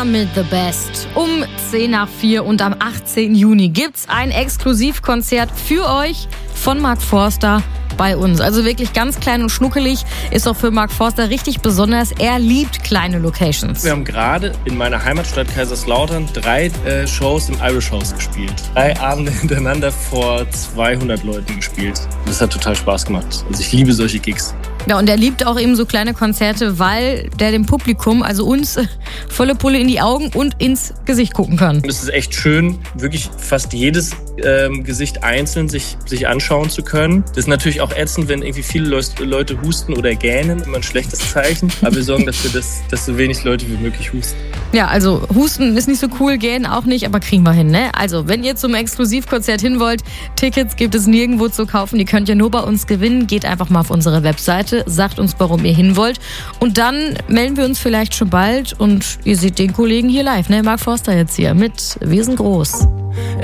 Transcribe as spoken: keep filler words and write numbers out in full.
mit The Best. Um zehn nach vier und am achtzehnten Juni gibt's ein Exklusivkonzert für euch von Mark Forster bei uns. Also wirklich ganz klein und schnuckelig, ist auch für Mark Forster richtig besonders. Er liebt kleine Locations. Wir haben gerade in meiner Heimatstadt Kaiserslautern drei äh, Shows im Irish House gespielt. Drei Abende hintereinander vor zweihundert Leuten gespielt. Das hat total Spaß gemacht. Also ich liebe solche Gigs. Ja, und er liebt auch eben so kleine Konzerte, weil der dem Publikum, also uns, volle Pulle in die Augen und ins Gesicht gucken kann. Es ist echt schön, wirklich fast jedes ähm, Gesicht einzeln sich, sich anschauen zu können. Das ist natürlich auch ätzend, wenn irgendwie viele Leute husten oder gähnen. Immer ein schlechtes Zeichen. Aber wir sorgen dafür, dass, dass so wenig Leute wie möglich husten. Ja, also husten ist nicht so cool, gähnen auch nicht, aber kriegen wir hin, ne? Also, wenn ihr zum Exklusivkonzert hin wollt, Tickets gibt es nirgendwo zu kaufen. Die könnt ihr nur bei uns gewinnen. Geht einfach mal auf unsere Webseite, sagt uns, warum ihr hin wollt. Und dann melden wir uns vielleicht schon bald und ihr seht den Kollegen hier live, ne? Mark Forster jetzt hier mit Wir sind groß.